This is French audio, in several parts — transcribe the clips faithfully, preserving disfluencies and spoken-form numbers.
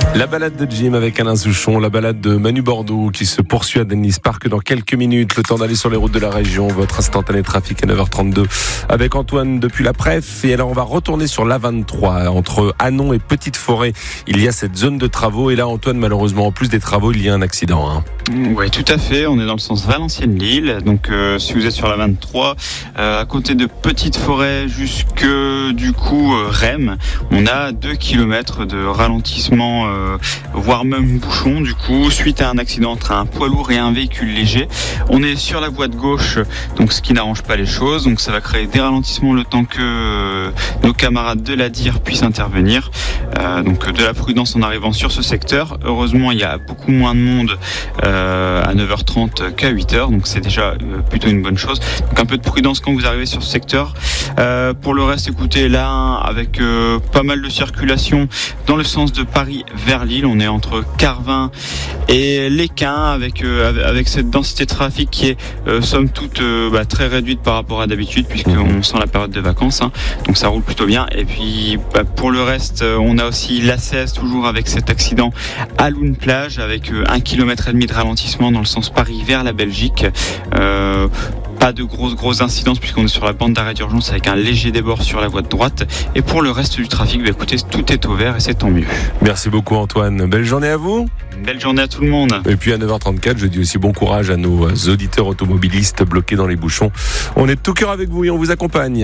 La balade de Jim avec Alain Souchon, la balade de Manu Bordeaux qui se poursuit à Dennis Park dans quelques minutes. Le temps d'aller sur les routes de la région, votre instantané trafic à neuf heures trente-deux avec Antoine depuis la Pref. Et alors on va retourner sur l'A vingt-trois entre Hanon et Petite Forêt. Il y a cette zone de travaux et là Antoine, malheureusement en plus des travaux il y a un accident. Hein. Oui, tout à fait. On est dans le sens Valenciennes-Lille. Donc, euh, si vous êtes sur la vingt-trois, euh, à côté de Petite Forêt jusque du coup euh, Rem, on a deux kilomètres de ralentissement, euh, voire même bouchon. Du coup, suite à un accident entre un poids lourd et un véhicule léger, on est sur la voie de gauche, donc ce qui n'arrange pas les choses. Donc, ça va créer des ralentissements le temps que euh, nos camarades de la D I R puissent intervenir. Euh, donc, de la prudence en arrivant sur ce secteur. Heureusement, il y a beaucoup moins de monde. Euh, à neuf heures trente qu'à huit heures, donc c'est déjà euh, plutôt une bonne chose. Donc un peu de prudence quand vous arrivez sur ce secteur. Euh, pour le reste, écoutez, là, avec euh, pas mal de circulation dans le sens de Paris vers Lille, on est entre Carvin et Lesquin, avec euh, avec cette densité de trafic qui est euh, somme toute euh, bah, très réduite par rapport à d'habitude, puisqu'on sent la période de vacances, hein, donc ça roule plutôt bien. Et puis bah, pour le reste, on a aussi l'A seize, toujours avec cet accident à Loun Plage, avec euh, un kilomètre et demi de ralentissement dans le sens Paris vers la Belgique. Euh, pas de grosses grosses incidences puisqu'on est sur la bande d'arrêt d'urgence avec un léger débord sur la voie de droite. Et pour le reste du trafic, bah, écoutez, tout est au vert et c'est tant mieux. Merci beaucoup Antoine. Belle journée à vous. Belle journée à tout le monde. Et puis à neuf heures trente-quatre, je dis aussi bon courage à nos auditeurs automobilistes bloqués dans les bouchons. On est de tout cœur avec vous et on vous accompagne.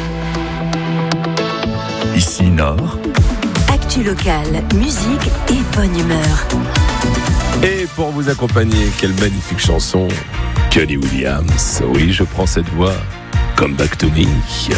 Ici Nord. Actu locale, musique et bonne humeur. Et pour vous accompagner, quelle magnifique chanson, Kenny Williams. Oui, je prends cette voix. Come Back to Me.